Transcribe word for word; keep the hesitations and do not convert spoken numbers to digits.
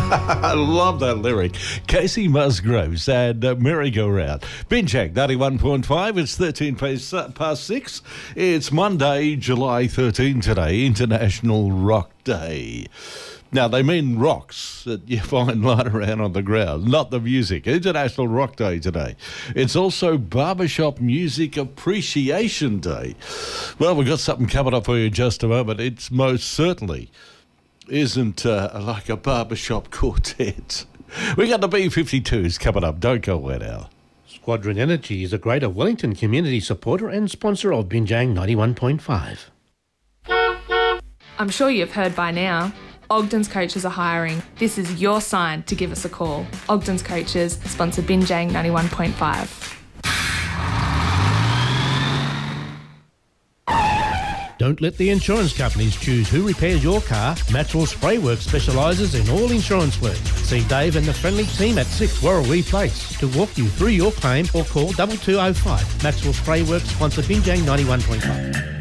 I love that lyric. Casey Musgroves and uh, Merry-Go-Round. Binjang ninety-one point five. It's thirteen past six. It's Monday, July thirteenth today, International Rock Day. Now, they mean rocks that you find lying around on the ground, not the music. International Rock Day today. It's also Barbershop Music Appreciation Day. Well, we've got something coming up for you in just a moment. It's most certainly isn't uh, like a barbershop quartet. We got the B fifty-twos coming up. Don't go away now. Squadron Energy is a Greater Wellington community supporter and sponsor of Binjang ninety-one point five. I'm sure you've heard by now, Ogden's Coaches are hiring. This is your sign to give us a call. Ogden's Coaches sponsor Binjang ninety-one point five. Don't let the insurance companies choose who repairs your car. Maxwell Spray Works specialises in all insurance work. See Dave and the friendly team at six Warrawee Place to walk you through your claim or call double two oh five. Maxwell Spray Works sponsor Binjang ninety-one point five.